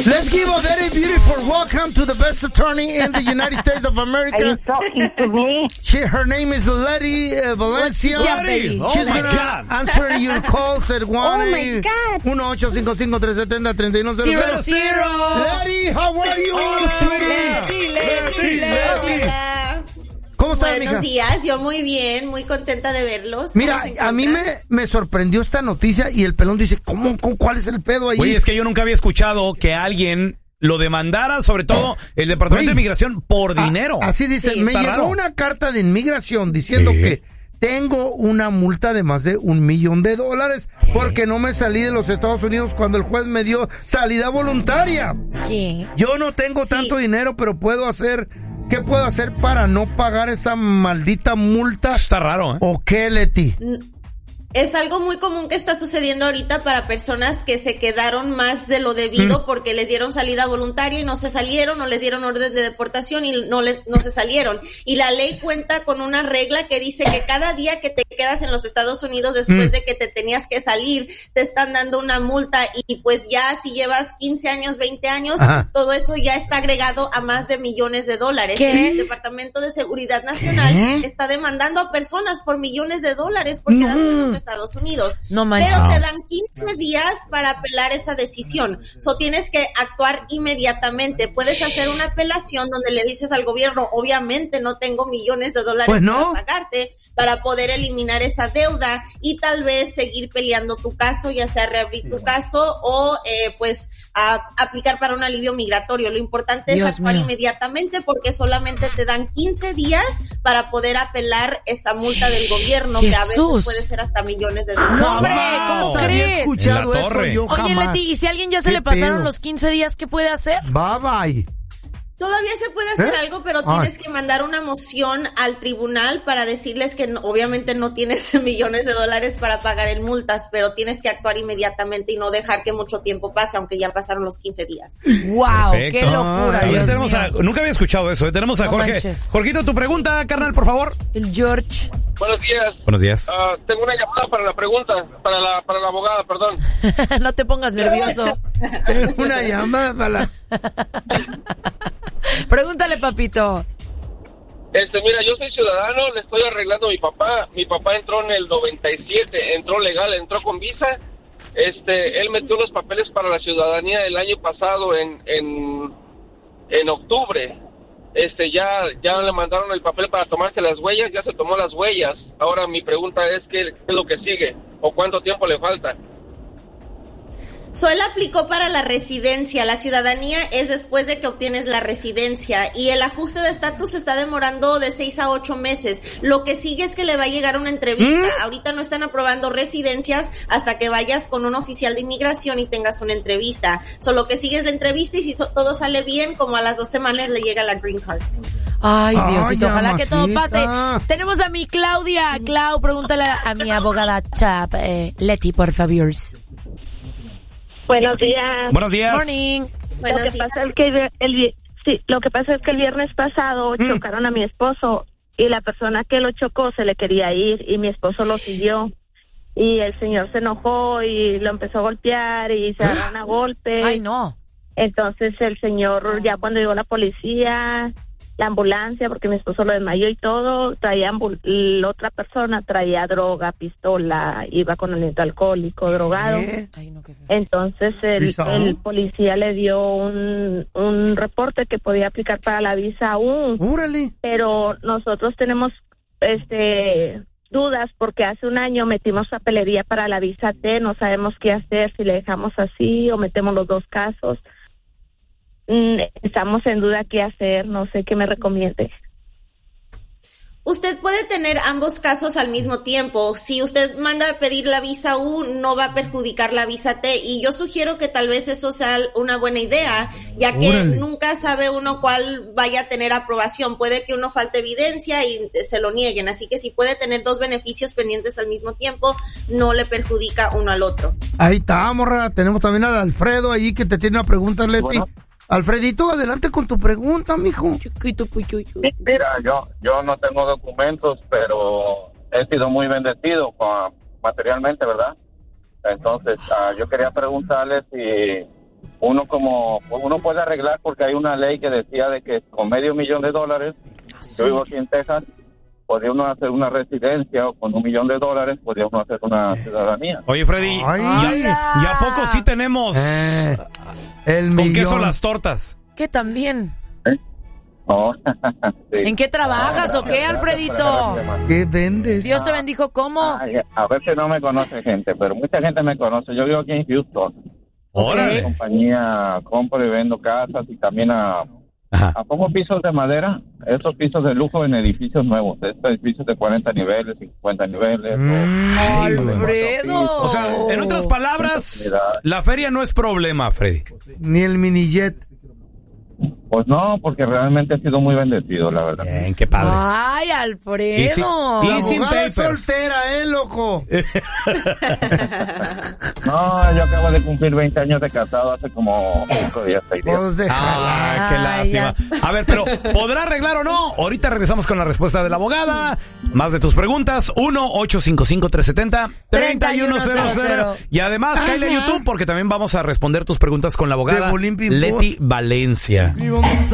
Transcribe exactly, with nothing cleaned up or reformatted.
Let's give a very beautiful welcome to the best attorney in the United States of America. Are you talking to me? She, her name is Letty uh, Valencia. Letty? Oh She's my gonna God. answer your calls at one Oh my God. one eight cinco cinco tres siete cero tres uno cero Zero, cero. zero. Letty, how are you? Letty, Letty, Letty. Hola. ¿Cómo estás, Buenos mija? días, yo muy bien, muy contenta de verlos. Mira, ¿Cómo se a mí me, encuentran? me sorprendió esta noticia y el pelón dice, ¿cómo, cómo cuál es el pedo ahí? Oye, es que yo nunca había escuchado que alguien lo demandara, sobre todo el Departamento Güey. de Inmigración, por Ah, dinero. así dice, Sí, me está llegó raro. una carta de inmigración diciendo Sí. que tengo una multa de más de un millón de dólares porque no me salí de los Estados Unidos cuando el juez me dio salida voluntaria. ¿Qué? Yo no tengo Sí. tanto dinero, pero puedo hacer, ¿qué puedo hacer para no pagar esa maldita multa? Está raro, ¿eh? ¿O qué, Leti? Es algo muy común que está sucediendo ahorita para personas que se quedaron más de lo debido Mm. porque les dieron salida voluntaria y no se salieron, o les dieron orden de deportación y no les no se salieron. Y la ley cuenta con una regla que dice que cada día que te quedas en los Estados Unidos después Mm. de que te tenías que salir, te están dando una multa, y pues ya si llevas quince años, veinte años, Ajá. todo eso ya está agregado a más de millones de dólares. ¿Qué? El Departamento de Seguridad Nacional ¿Qué? está demandando a personas por millones de dólares por quedarse en los Estados Unidos. No manches. Pero te dan quince días para apelar esa decisión. So tienes que actuar inmediatamente. Puedes hacer una apelación donde le dices al gobierno, obviamente no tengo millones de dólares Pues no. para pagarte, para poder eliminar esa deuda y tal vez seguir peleando tu caso, ya sea reabrir tu caso o eh, pues a, aplicar para un alivio migratorio. Lo importante Dios es actuar mío. inmediatamente porque solamente te dan quince días para poder apelar esa multa del gobierno, que a veces Jesús. puede ser hasta millones de dólares. No, hombre, Jamás ¿cómo había crees? escuchado En la eso torre. yo Oye, jamás. Leti, ¿y si a alguien ya se ¿Qué le pasaron pedo? los quince días, qué puede hacer? Bye, bye. Todavía se puede hacer ¿Eh? algo, pero Ay. tienes que mandar una moción al tribunal para decirles que no- obviamente no tienes millones de dólares para pagar en multas, pero tienes que actuar inmediatamente y no dejar que mucho tiempo pase, aunque ya pasaron los quince días. ¡Wow! ¡Qué Perfecto. locura! Ahí Dios tenemos mío. a- nunca había escuchado eso, ¿eh? Tenemos a No Jorge. manches. Jorgito, tu pregunta, carnal, por favor. El George. Buenos días. Buenos días. Ah, tengo una llamada para la pregunta, para la para la abogada, perdón. No te pongas nervioso. Tengo una llamada para la... Pregúntale, papito. Este, mira, yo soy ciudadano, le estoy arreglando a mi papá. Mi papá entró en el noventa y siete, entró legal, entró con visa. Este, él metió los papeles para la ciudadanía el año pasado en en, en octubre. Este, ya ya le mandaron el papel para tomarse las huellas, ya se tomó las huellas. Ahora mi pregunta es qué, qué es lo que sigue o cuánto tiempo le falta. So, él aplicó para la residencia. La ciudadanía es después de que obtienes la residencia y el ajuste de estatus se está demorando de seis a ocho meses. Lo que sigue es que le va a llegar una entrevista. Ahorita no están aprobando residencias hasta que vayas con un oficial de inmigración y tengas una entrevista. So, lo que sigue es la entrevista y si so- todo sale bien, como a las dos semanas le llega la green card. Ay, Ay, Diosito, ojalá que todo pase. mamacita. Tenemos a mi Claudia. Clau, pregúntale a mi abogada Chap. Eh, Leti, por favor. Buenos días. Buenos días. Morning. Bueno, lo que sí. pasa es que el, el- sí, lo que pasa es que el viernes pasado Mm. chocaron a mi esposo y la persona que lo chocó se le quería ir y mi esposo lo siguió y el señor se enojó y lo empezó a golpear y se agarraron a golpes. Ay, no. Entonces el señor, ya cuando llegó la policía, la ambulancia, porque mi esposo lo desmayó y todo, traía ambul- la otra persona traía droga, pistola, iba con aliento alcohólico, drogado. ¿Eh? Ay, no, qué feo. Entonces el, ¿Visa U? el policía le dio un, un reporte que podía aplicar para la visa U, Úrale. pero nosotros tenemos este dudas porque hace un año metimos papelería para la visa T, no sabemos qué hacer, si le dejamos así o metemos los dos casos. Mm, estamos en duda qué hacer, no sé qué me recomiende. Usted puede tener ambos casos al mismo tiempo. Si usted manda a pedir la visa U, no va a perjudicar la visa T. Y yo sugiero que tal vez eso sea una buena idea, ya que Órale. nunca sabe uno cuál vaya a tener aprobación. Puede que uno falte evidencia y se lo nieguen. Así que si puede tener dos beneficios pendientes al mismo tiempo, no le perjudica uno al otro. Ahí está, morra. Tenemos también a Alfredo ahí que te tiene una pregunta, Leti. Bueno. Alfredito, adelante con tu pregunta, mijo. Chiquito, puchucho. Mira, yo yo no tengo documentos, pero he sido muy bendecido con, materialmente, ¿verdad? Entonces, ah, yo quería preguntarle si uno como uno puede arreglar porque hay una ley que decía de que con medio millón de dólares, yo vivo aquí en Texas, podría uno hacer una residencia, o con un millón de dólares podría uno hacer una ciudadanía. Oye, Freddy, Ay. ¿ya, ¿ya a poco sí tenemos Eh, el con millón. queso las tortas? ¿Qué también? ¿Eh? No. Sí. ¿En qué trabajas o qué, Alfredito? ¿Qué vendes? Dios te bendijo, ¿cómo? Ay, a veces no me conoce gente, pero mucha gente me conoce. Yo vivo aquí en Houston. Órale. La compañía compro y vendo casas y también a, Ajá. a pocos pisos de madera, esos pisos de lujo en edificios nuevos, estos edificios de cuarenta niveles, cincuenta niveles. Mm. Alfredo. O sea, en otras palabras, la feria no es problema, Freddy. Ni el minijet. Pues no, porque realmente he sido muy bendecido, la verdad. Bien, qué padre. Ay, Alfredo. Y si- y La sin abogada es papers. soltera, ¿eh, loco? No, yo acabo de cumplir veinte años de casado hace como cinco días, seis días. Pues déjala. Ah, qué Ay, lástima. A ver, pero ¿podrá arreglar o no? Ahorita regresamos con la respuesta de la abogada. Más de tus preguntas. uno ocho cinco cinco, tres siete cero, tres uno cero cero. Y además, cállale a YouTube porque también vamos a responder tus preguntas con la abogada De Bolín Pimpón. Leti Valencia. Y vamos